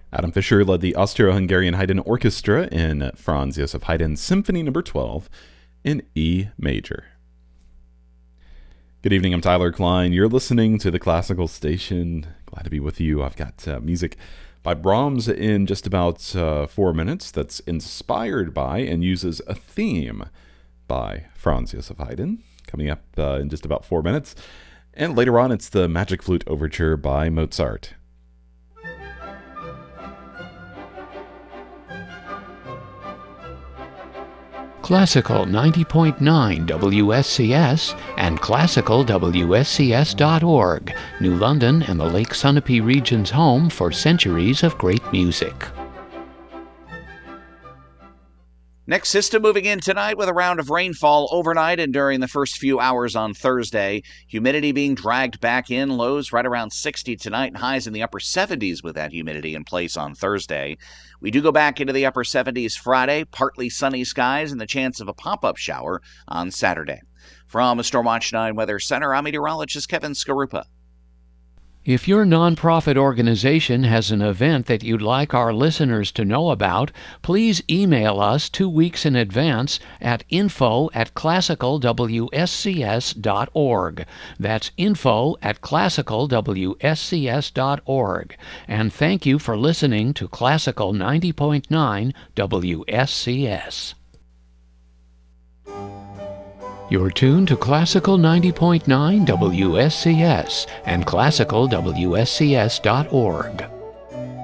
Adam Fischer led the Austro-Hungarian Haydn Orchestra in Franz Joseph Haydn's Symphony No. 12 in E major. Good evening, I'm Tyler Klein. You're listening to the Classical Station. Glad to be with you. I've got music by Brahms in just about 4 minutes that's inspired by and uses a theme by Franz Joseph Haydn, coming up in just about 4 minutes. And later on, it's the Magic Flute Overture by Mozart. Classical 90.9 WSCS and classicalwscs.org, New London and the Lake Sunapee region's home for centuries of great music. Next system moving in tonight with a round of rainfall overnight and during the first few hours on Thursday. Humidity being dragged back in, lows right around 60 tonight and highs in the upper 70s with that humidity in place on Thursday. We do go back into the upper 70s Friday, partly sunny skies and the chance of a pop-up shower on Saturday. From a Stormwatch 9 Weather Center, I'm meteorologist Kevin Skarupa. If your nonprofit organization has an event that you'd like our listeners to know about, please email us 2 weeks in advance at info@classicalwscs.org. That's info@classicalwscs.org. And thank you for listening to Classical 90.9 WSCS. You're tuned to Classical 90.9 WSCS and classicalwscs.org.